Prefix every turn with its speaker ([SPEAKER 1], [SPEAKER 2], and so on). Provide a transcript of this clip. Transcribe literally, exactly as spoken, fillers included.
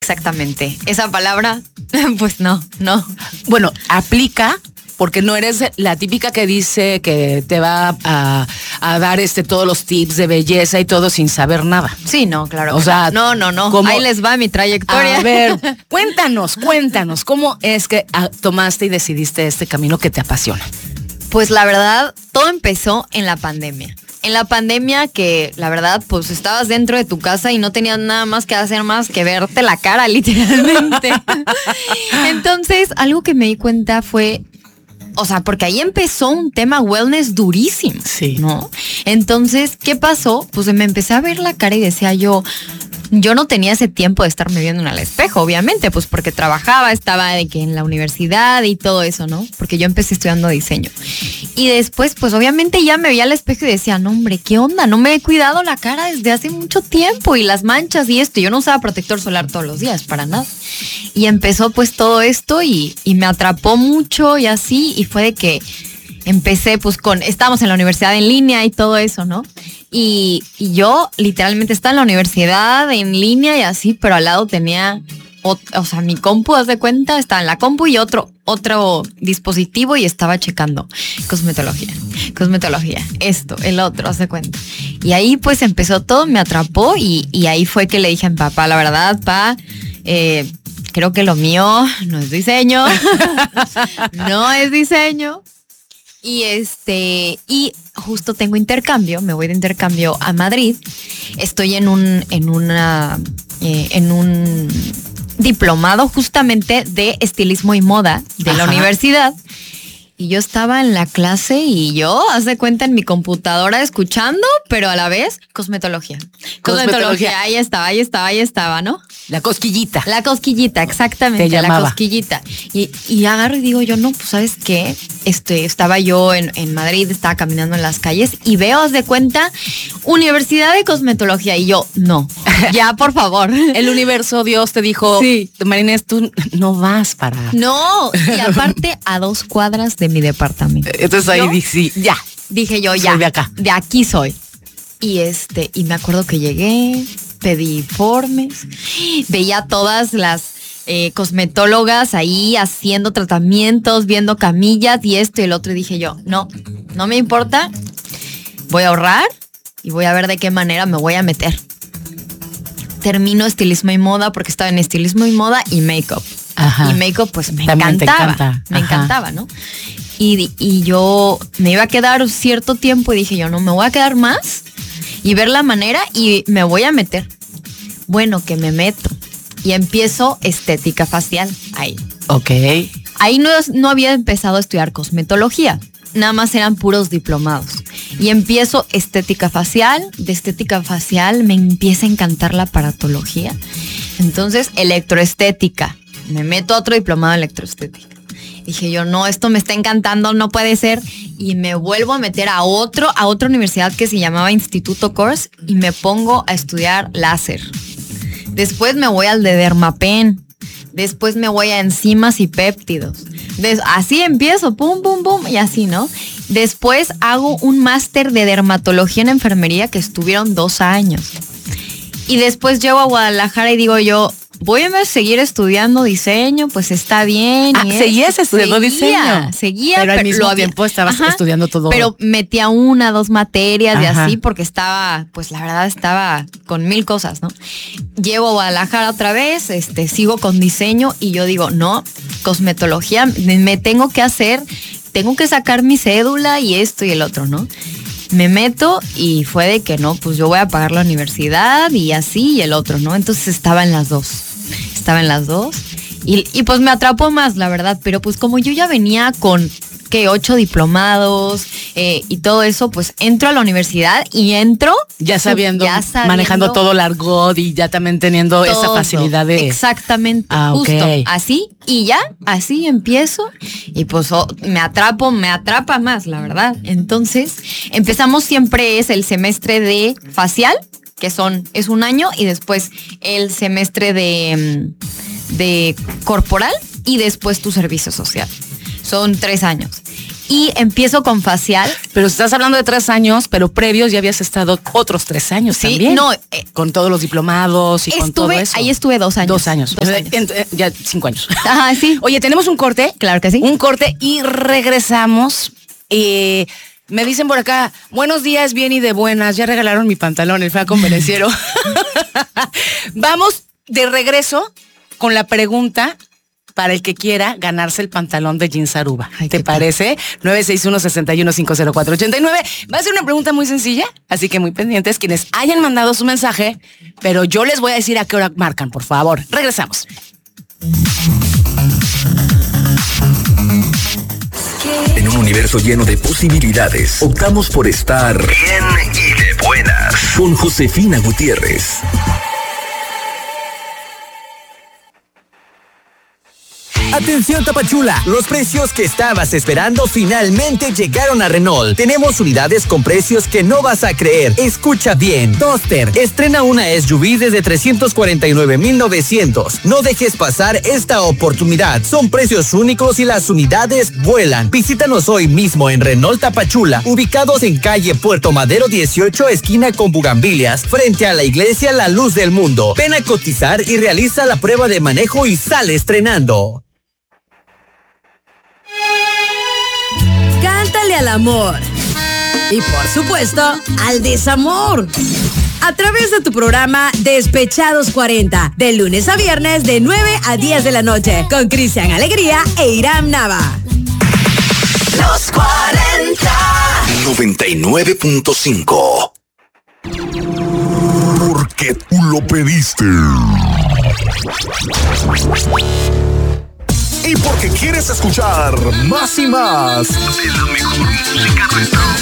[SPEAKER 1] Exactamente. Esa palabra, pues no, no.
[SPEAKER 2] Bueno, aplica porque no eres la típica que dice que te va a, a dar este todos los tips de belleza y todo sin saber nada.
[SPEAKER 1] Sí, no, claro.
[SPEAKER 2] O sea,
[SPEAKER 1] no, no, no.
[SPEAKER 2] ¿cómo?
[SPEAKER 1] Ahí les va mi trayectoria.
[SPEAKER 2] A ver, cuéntanos, cuéntanos, ¿cómo es que ah, tomaste y decidiste este camino que te apasiona?
[SPEAKER 1] Pues la verdad, todo empezó en la pandemia. En la pandemia que, la verdad, pues estabas dentro de tu casa y no tenías nada más que hacer más que verte la cara, literalmente. Entonces, algo que me di cuenta fue, o sea, porque ahí empezó un tema wellness durísimo,
[SPEAKER 2] sí,
[SPEAKER 1] ¿no? Entonces, ¿qué pasó? Pues me empecé a ver la cara y decía yo... Yo no tenía ese tiempo de estarme viendo en el espejo, obviamente, pues porque trabajaba, estaba de que en la universidad y todo eso, ¿no? Porque yo empecé estudiando diseño. Y después, pues obviamente ya me veía al espejo y decía, no, hombre, ¿qué onda? No me he cuidado la cara desde hace mucho tiempo y las manchas y esto. Yo no usaba protector solar todos los días, para nada. Y empezó pues todo esto y, y me atrapó mucho y así, y fue de que empecé pues con, estábamos en la universidad en línea y todo eso, ¿no? Y, y yo literalmente estaba en la universidad en línea y así, pero al lado tenía, o, o sea, mi compu, haz de cuenta, estaba en la compu y otro, otro dispositivo y estaba checando cosmetología, cosmetología, esto, el otro, haz de cuenta. Y ahí pues empezó todo, me atrapó y, y ahí fue que le dije a mi papá, la verdad, pa, eh, creo que lo mío no es diseño, no es diseño. Y este, y justo tengo intercambio, me voy de intercambio a Madrid. Estoy en un, en una, eh, en un diplomado justamente de estilismo y moda de Ajá. la universidad. Y yo estaba en la clase y yo, haz de cuenta, en mi computadora escuchando, pero a la vez, cosmetología. Cosmetología, cosmetología. ahí estaba, ahí estaba, ahí estaba, ¿no?
[SPEAKER 2] La cosquillita.
[SPEAKER 1] La cosquillita, exactamente,
[SPEAKER 2] Te llamaba.
[SPEAKER 1] La cosquillita. Y, y agarro y digo yo, no, pues ¿sabes qué? Este, estaba yo en, en Madrid, estaba caminando en las calles y veo, haz de cuenta, Universidad de Cosmetología. Y yo, no, ya, por favor.
[SPEAKER 2] El universo, Dios te dijo, sí. Marinés, tú no vas para...
[SPEAKER 1] No, y aparte a dos cuadras de mi departamento.
[SPEAKER 2] Entonces ahí dije, ya.
[SPEAKER 1] Dije yo, ya.
[SPEAKER 2] Soy de acá.
[SPEAKER 1] De aquí soy. Y este, y me acuerdo que llegué, pedí informes, veía todas las eh, cosmetólogas ahí haciendo tratamientos, viendo camillas y esto y el otro. Y dije yo, no, no me importa, voy a ahorrar y voy a ver de qué manera me voy a meter. Termino estilismo y moda porque estaba en estilismo y moda y make-up.
[SPEAKER 2] Ajá.
[SPEAKER 1] Y make-up pues me
[SPEAKER 2] También
[SPEAKER 1] encantaba,
[SPEAKER 2] te encanta.
[SPEAKER 1] me
[SPEAKER 2] Ajá.
[SPEAKER 1] encantaba, ¿no? Y, y yo me iba a quedar cierto tiempo y dije yo, no, me voy a quedar más y ver la manera y me voy a meter. Bueno, que me meto y empiezo estética facial ahí.
[SPEAKER 2] Ok.
[SPEAKER 1] Ahí no, no había empezado a estudiar cosmetología, nada más eran puros diplomados. Y empiezo estética facial, de estética facial me empieza a encantar la aparatología. Entonces, electroestética, me meto a otro diplomado de electroestética. Dije yo, no, esto me está encantando, no puede ser. Y me vuelvo a meter a otro, a otra universidad que se llamaba Instituto Kors y me pongo a estudiar láser. Después me voy al de Dermapen. Después me voy a enzimas y péptidos. Des- así empiezo, pum, pum, pum, y así, ¿no? Después hago un máster de dermatología en enfermería que estuvieron dos años. Y después llego a Guadalajara y digo yo, voy a seguir estudiando diseño, pues está bien.
[SPEAKER 2] Ah, ¿seguías estudiando
[SPEAKER 1] seguía,
[SPEAKER 2] diseño?
[SPEAKER 1] Seguía,
[SPEAKER 2] pero, pero al mismo
[SPEAKER 1] lo
[SPEAKER 2] tiempo estabas
[SPEAKER 1] Ajá,
[SPEAKER 2] estudiando todo.
[SPEAKER 1] Pero metía una, dos materias y
[SPEAKER 2] Ajá.
[SPEAKER 1] así porque estaba, pues la verdad estaba con mil cosas, ¿no? Llego a Guadalajara otra vez, este, sigo con diseño y yo digo, no, cosmetología, me tengo que hacer, tengo que sacar mi cédula y esto y el otro, ¿no? Me meto y fue de que no, pues yo voy a pagar la universidad y así y el otro, ¿no? Entonces estaba en las dos, estaba en las dos y, y pues me atrapó más, la verdad, pero pues como yo ya venía con, ¿qué? Ocho diplomados eh, y todo eso, pues entro a la universidad y entro
[SPEAKER 2] ya sabiendo,
[SPEAKER 1] ya sabiendo
[SPEAKER 2] manejando todo el argot y ya también teniendo
[SPEAKER 1] todo,
[SPEAKER 2] esa facilidad de...
[SPEAKER 1] Exactamente,
[SPEAKER 2] ah,
[SPEAKER 1] justo,
[SPEAKER 2] okay.
[SPEAKER 1] así y ya, así empiezo y pues oh, me atrapo, me atrapa más, la verdad. Entonces empezamos siempre es el semestre de facial, que son, es un año y después el semestre de, de corporal y después tu servicio social. Son tres años. y empiezo con facial.
[SPEAKER 2] Pero estás hablando de tres años, pero previos ya habías estado otros tres años
[SPEAKER 1] Sí,
[SPEAKER 2] también.
[SPEAKER 1] no, eh,
[SPEAKER 2] con todos los diplomados y
[SPEAKER 1] estuve,
[SPEAKER 2] con todo eso.
[SPEAKER 1] Ahí estuve dos años.
[SPEAKER 2] Dos años.
[SPEAKER 1] Dos
[SPEAKER 2] Eh,
[SPEAKER 1] años.
[SPEAKER 2] ent- eh, Ya cinco años.
[SPEAKER 1] Ajá, sí.
[SPEAKER 2] Oye, tenemos un corte.
[SPEAKER 1] Claro que sí.
[SPEAKER 2] Un corte y regresamos. Eh, me dicen por acá, buenos días, bien y de buenas. Ya regalaron mi pantalón, el fea convenenciero. Vamos de regreso con la pregunta para el que quiera ganarse el pantalón de jeans Aruba.
[SPEAKER 1] Ay,
[SPEAKER 2] ¿Te
[SPEAKER 1] qué
[SPEAKER 2] parece? nueve seis uno, seis uno, cinco cero cuatro ocho nueve. Va a ser una pregunta muy sencilla, así que muy pendientes quienes hayan mandado su mensaje, pero yo les voy a decir a qué hora marcan, por favor. Regresamos.
[SPEAKER 3] En un universo lleno de posibilidades, optamos por estar bien y de buenas. Con Josefina Gutiérrez.
[SPEAKER 4] Atención Tapachula, los precios que estabas esperando finalmente llegaron a Renault. Tenemos unidades con precios que no vas a creer. Escucha bien. Toaster estrena una S U V desde trescientos cuarenta y nueve mil novecientos. No dejes pasar esta oportunidad. Son precios únicos y las unidades vuelan. Visítanos hoy mismo en Renault Tapachula, ubicados en calle Puerto Madero dieciocho, esquina con Bugambilias, frente a la iglesia La Luz del Mundo. Ven a cotizar y realiza la prueba de manejo y sale estrenando.
[SPEAKER 5] Cántale al amor. Y por supuesto, al desamor. A través de tu programa Despechados cuarenta, de lunes a viernes de nueve a diez de la noche, con Cristian Alegría e Iram Nava.
[SPEAKER 3] Los cuarenta. noventa y nueve punto cinco.
[SPEAKER 6] Porque tú lo pediste. Y porque quieres escuchar más y más de la mejor música retro.